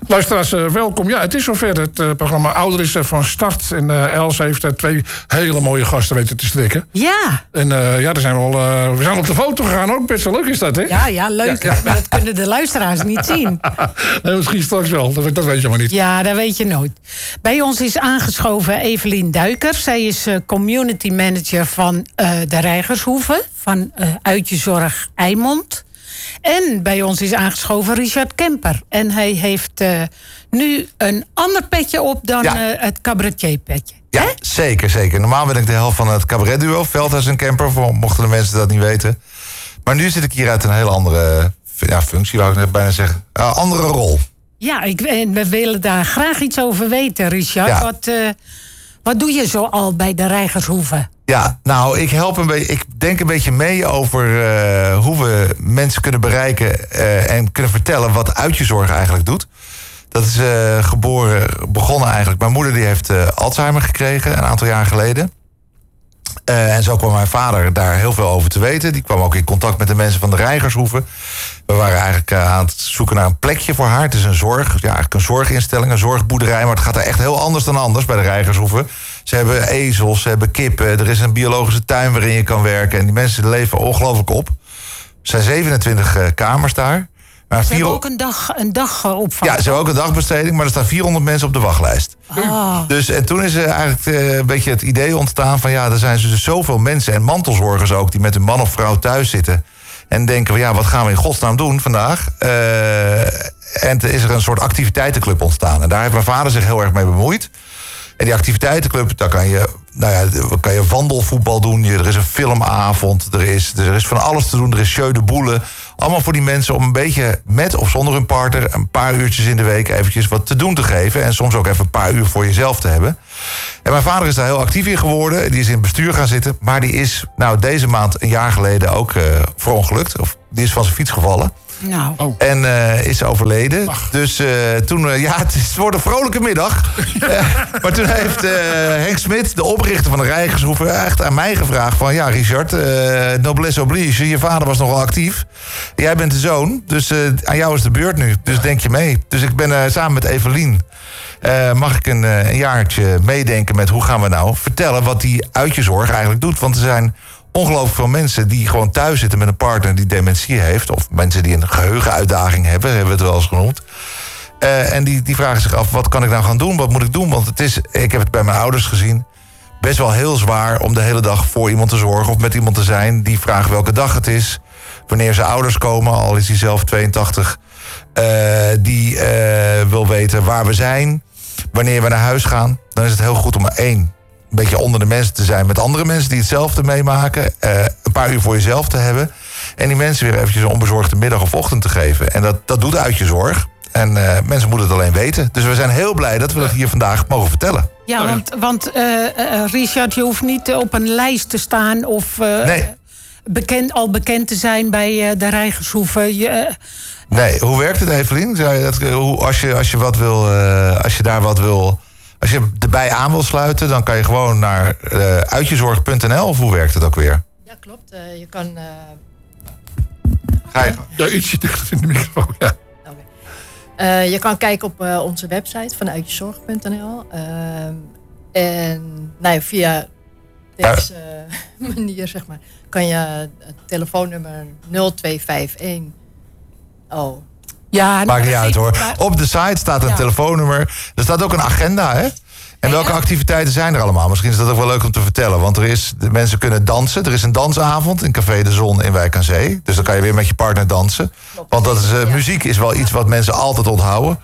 Luisteraars, welkom. Ja, het is zover. Het programma Ouder is van start. En Els heeft 2 hele mooie gasten weten te strikken. Ja. En we zijn op de foto gegaan ook. Best wel leuk is dat, hè? Ja, leuk. Ja. Maar dat kunnen de luisteraars niet zien. Nee, misschien straks wel. Dat weet je maar niet. Ja, dat weet je nooit. Bij ons is aangeschoven Evelien Duiker. Zij is community manager van de Reigershoeve. Van Uitjezorg Eimond. En bij ons is aangeschoven Richard Kemper. En hij heeft nu een ander petje op dan het cabaretier-petje. Ja, zeker. Normaal ben ik de helft van het cabaretduo, Veldhuis en Kemper, mochten de mensen dat niet weten. Maar nu zit ik hier uit een hele andere functie, wou ik net bijna zeggen. Andere rol. Ja, we willen daar graag iets over weten, Richard. Ja. Wat doe je zo al bij de Reigershoeve? Ja, nou, ik denk een beetje mee over hoe we mensen kunnen bereiken en kunnen vertellen wat Uitjezorg eigenlijk doet. Dat is begonnen eigenlijk. Mijn moeder die heeft Alzheimer gekregen een aantal jaar geleden. En zo kwam mijn vader daar heel veel over te weten. Die kwam ook in contact met de mensen van de Reigershoeve. We waren eigenlijk aan het zoeken naar een plekje voor haar. Het is eigenlijk een zorginstelling, een zorgboerderij. Maar het gaat er echt heel anders dan anders bij de Reigershoeve. Ze hebben ezels, ze hebben kippen. Er is een biologische tuin waarin je kan werken. En die mensen leven ongelooflijk op. Er zijn 27 kamers daar. Maar ze hebben ook een dag opvang. Ja, ze hebben ook een dagbesteding, maar er staan 400 mensen op de wachtlijst. Oh. Dus, en toen is er eigenlijk een beetje het idee ontstaan van er zijn dus zoveel mensen en mantelzorgers ook die met hun man of vrouw thuis zitten. En denken we, wat gaan we in godsnaam doen vandaag? En is er een soort activiteitenclub ontstaan. En daar heeft mijn vader zich heel erg mee bemoeid. En die activiteitenclub, daar kan je wandelvoetbal doen. Er is een filmavond, er is van alles te doen. Er is jeu de boule. Allemaal voor die mensen om een beetje met of zonder hun partner een paar uurtjes in de week eventjes wat te doen te geven. En soms ook even een paar uur voor jezelf te hebben. En mijn vader is daar heel actief in geworden. Die is in het bestuur gaan zitten. Maar die is deze maand een jaar geleden ook verongelukt. Of die is van zijn fiets gevallen. Nou. Oh. En is overleden. Ach. Dus toen, het wordt een vrolijke middag. Maar toen heeft Henk Smit, de oprichter van de Reigershoeve, echt aan mij gevraagd van, Richard, noblesse oblige, je vader was nogal actief. Jij bent de zoon, dus aan jou is de beurt nu. Dus denk je mee. Dus ik ben samen met Evelien, mag ik een jaartje meedenken met hoe gaan we nou vertellen wat die Uitjezorg eigenlijk doet. Want er zijn ongelooflijk veel mensen die gewoon thuis zitten met een partner die dementie heeft. Of mensen die een geheugenuitdaging hebben we het wel eens genoemd. En die vragen zich af, wat kan ik nou gaan doen? Wat moet ik doen? Want ik heb het bij mijn ouders gezien, best wel heel zwaar om de hele dag voor iemand te zorgen of met iemand te zijn. Die vragen welke dag het is, wanneer zijn ouders komen, al is hij zelf 82. Die wil weten waar we zijn, wanneer we naar huis gaan. Dan is het heel goed om een beetje onder de mensen te zijn met andere mensen die hetzelfde meemaken. Een paar uur voor jezelf te hebben. En die mensen weer eventjes een onbezorgde middag of ochtend te geven. En dat doet Uitjezorg. En mensen moeten het alleen weten. Dus we zijn heel blij dat we dat hier vandaag mogen vertellen. Ja, want Richard, je hoeft niet op een lijst te staan of bekend te zijn bij de Reigershoeve. Nee, hoe werkt het, Evelien? Als je daar wat wil, als je erbij aan wil sluiten, dan kan je gewoon naar uitjezorg.nl, of hoe werkt het ook weer? Ja, klopt. Je kan... Ga je? Ja, ietsje dichter in de microfoon, ja. Okay. Je kan kijken op onze website van uitjezorg.nl. En via deze manier, zeg maar, kan je het telefoonnummer 0251... Ja, maakt niet uit hoor. Op de site staat een telefoonnummer. Er staat ook een agenda, hè? En welke activiteiten zijn er allemaal? Misschien is dat ook wel leuk om te vertellen. Want de mensen kunnen dansen. Er is een dansavond in Café de Zon in Wijk aan Zee. Dus dan kan je weer met je partner dansen. Want muziek is wel iets wat mensen altijd onthouden.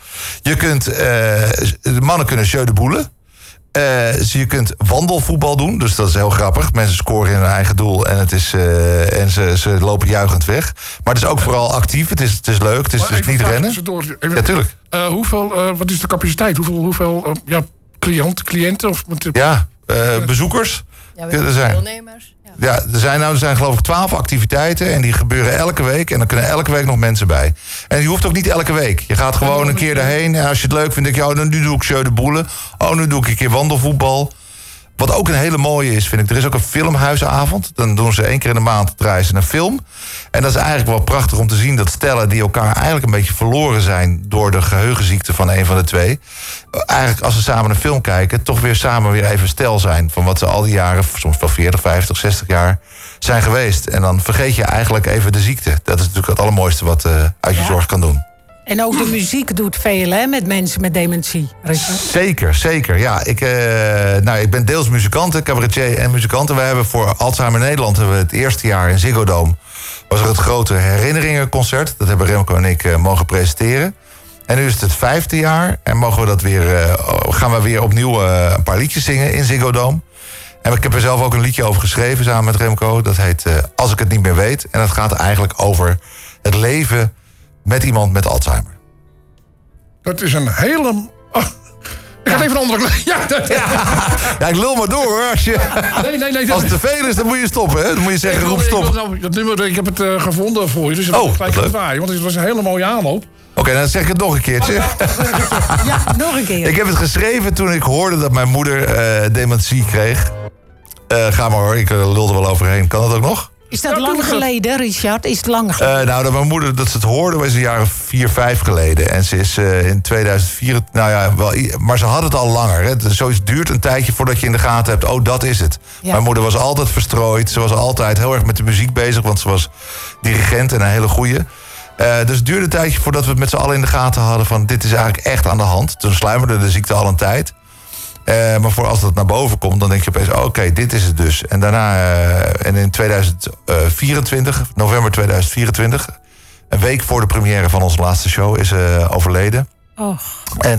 De mannen kunnen jeu de boule. Je kunt wandelvoetbal doen, dus dat is heel grappig. Mensen scoren in hun eigen doel en ze lopen juichend weg. Maar het is ook vooral actief, het is leuk, het is dus niet rennen. Ja, tuurlijk. Wat is de capaciteit? Hoeveel cliënten? Of bezoekers. Ja, we hebben deelnemers. Ja, er zijn geloof ik 12 activiteiten en die gebeuren elke week. En dan kunnen elke week nog mensen bij. En je hoeft ook niet elke week. Je gaat gewoon een keer daarheen. En als je het leuk vindt, denk je, nu doe ik jeu de boule. Nu doe ik een keer wandelvoetbal. Wat ook een hele mooie is, vind ik. Er is ook een filmhuisavond. Dan doen ze 1 keer in de maand draaien ze een film. En dat is eigenlijk wel prachtig om te zien dat stellen die elkaar eigenlijk een beetje verloren zijn door de geheugenziekte van een van de twee. Eigenlijk als ze samen een film kijken, toch weer samen weer even stel zijn van wat ze al die jaren, soms wel 40, 50, 60 jaar zijn geweest. En dan vergeet je eigenlijk even de ziekte. Dat is natuurlijk het allermooiste wat uit je zorg kan doen. En ook de muziek doet veel, hè, met mensen met dementie. Zeker. Ja, ik ben deels muzikant, cabaretier en muzikant. En wij hebben voor Alzheimer Nederland het eerste jaar in Ziggo Dome was er het grote herinneringenconcert. Dat hebben Remco en ik mogen presenteren. En nu is het 5e jaar en gaan we weer opnieuw een paar liedjes zingen in Ziggo Dome. En ik heb er zelf ook een liedje over geschreven samen met Remco. Dat heet Als ik het niet meer weet. En dat gaat eigenlijk over het leven met iemand met Alzheimer. Dat is een hele... Oh, ik ga even een andere... Ja, ik lul maar door, hoor. Nee. Als het te veel is, dan moet je stoppen, hè? Dan moet je zeggen, roep stop. Ik heb het gevonden voor je, dus het gelijk het waaien. Want het was een hele mooie aanloop. Oké, dan zeg ik het nog een keertje. Ja, nog een keer. Ik heb het geschreven toen ik hoorde dat mijn moeder dementie kreeg. Ga maar hoor, ik lul er wel overheen. Kan dat ook nog? Is dat lang geleden, Richard? Is het lang geleden? Dat mijn moeder dat ze het hoorde was een jaar 4, 5 geleden. En ze is in 2004... maar ze had het al langer. Hè. Zoiets duurt een tijdje voordat je in de gaten hebt... oh, dat is het. Ja. Mijn moeder was altijd verstrooid. Ze was altijd heel erg met de muziek bezig... want ze was dirigent en een hele goeie. Dus het duurde een tijdje voordat we het met z'n allen in de gaten hadden... van dit is eigenlijk echt aan de hand. Toen sluimerde de ziekte al een tijd... maar voor als dat naar boven komt, dan denk je opeens... oké, dit is het dus. En daarna, en in 2024, november 2024... een week voor de première van onze laatste show... is overleden. Oh. En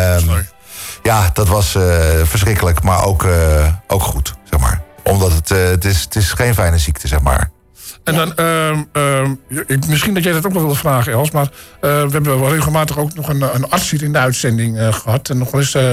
dat was verschrikkelijk, maar ook goed, zeg maar. Omdat het is geen fijne ziekte, zeg maar. En dan, misschien dat jij dat ook wel wilde vragen, Els... maar we hebben wel regelmatig ook nog een arts hier in de uitzending gehad. En nog wel eens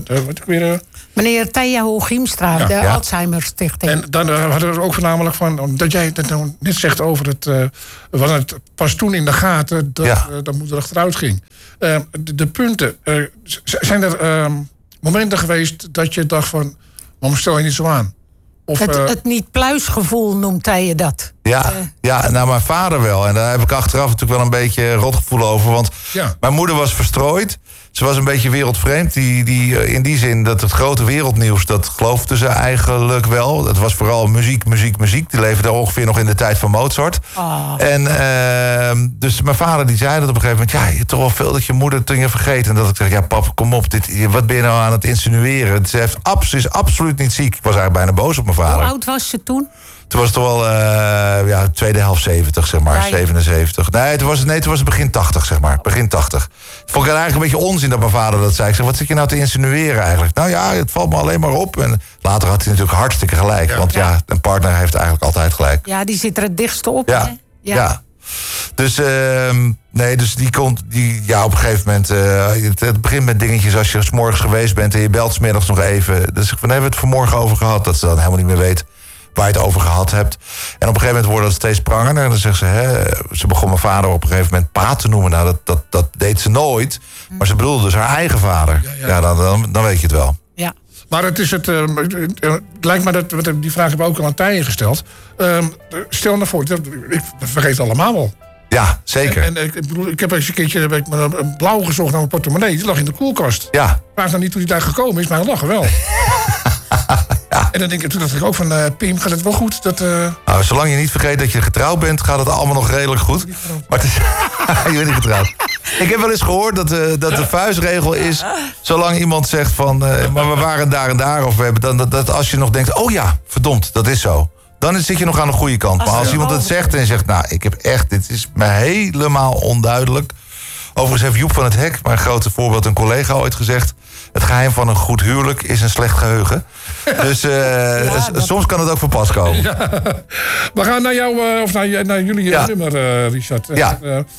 meneer Theo Giemstra, de Alzheimer Stichting. En dan hadden we er ook voornamelijk van... dat jij het nou net zegt over het... we hadden het pas toen in de gaten dat moeder achteruit ging. De punten, zijn er momenten geweest dat je dacht van... waarom stel je niet zo aan? Of, het niet-pluisgevoel noemt hij je dat. Ja, nou mijn vader wel. En daar heb ik achteraf natuurlijk wel een beetje rotgevoel over. Want mijn moeder was verstrooid. Ze was een beetje wereldvreemd. In die zin dat het grote wereldnieuws, dat geloofde ze eigenlijk wel. Het was vooral muziek. Die leefde ongeveer nog in de tijd van Mozart. Oh. En dus mijn vader die zei dat op een gegeven moment... ja, je hebt toch wel veel dat je moeder dingen vergeet. En dat ik zeg, ja pap, kom op. Wat ben je nou aan het insinueren? Ze is absoluut niet ziek. Ik was eigenlijk bijna boos op mijn vader. Hoe oud was ze toen? Toen was het toch wel tweede helft 70, zeg maar. 77. Nee, toen was het begin 80, zeg maar. Begin 80. Vond ik eigenlijk een beetje onzin dat mijn vader dat zei. Ik zeg, wat zit je nou te insinueren eigenlijk? Nou ja, het valt me alleen maar op. En later had hij natuurlijk hartstikke gelijk. Ja. Want een partner heeft eigenlijk altijd gelijk. Ja, die zit er het dichtste op, ja. Hè? Ja. Dus, dus die komt... op een gegeven moment... het begint met dingetjes als je 's morgens geweest bent... en je belt 's middags nog even. Dus van, hebben we het vanmorgen over gehad? Dat ze dan helemaal niet meer weet waar je het over gehad hebt. En op een gegeven moment wordt het steeds prangender. En dan zegt ze... ze begon mijn vader op een gegeven moment pa te noemen. Nou, dat deed ze nooit. Maar ze bedoelde dus haar eigen vader. Ja, dan weet je het wel. Ja. Maar het is het lijkt me dat die vraag hebben we ook aan Tije gesteld. Stel nou voor, ik vergeet het allemaal wel. Ja, zeker. En ik heb eens een keertje een blauw gezocht naar mijn portemonnee. Die lag in de koelkast. Ja. Vraag nou niet hoe die daar gekomen is, maar hij lag er wel. Ja. En toen dacht ik ook van, Pim, gaat het wel goed? Nou, zolang je niet vergeet dat je getrouwd bent, gaat het allemaal nog redelijk goed. Maar het is... je bent niet getrouwd. Ik heb wel eens gehoord dat de vuistregel is... zolang iemand zegt van, maar we waren daar en daar... of we hebben dat als je nog denkt, oh ja, verdomd, dat is zo... dan zit je nog aan de goede kant. Maar als iemand het zegt en je zegt... nou, ik heb echt, dit is me helemaal onduidelijk. Overigens heeft Joep van het Hek, mijn grote voorbeeld, een collega ooit gezegd... het geheim van een goed huwelijk is een slecht geheugen. Dus soms kan het ook van pas komen. Ja. We gaan naar jou, of naar jullie nummer, Richard. Ja.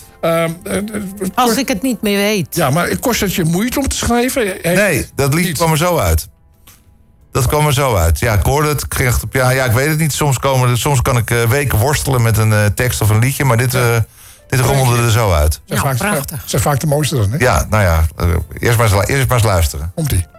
Als ik het niet meer weet. Ja, maar kost het je moeite om te schrijven? Nee, dat liedje kwam er zo uit. Dat kwam er zo uit. Ja, ik hoorde het. Ik weet het niet. Soms kan ik weken worstelen met een tekst of een liedje. Maar dit rommelde er zo uit. Ja, prachtig. Dat is vaak de mooiste dan, hè? Ja, nou ja. Eerst maar eens luisteren. Komt-ie.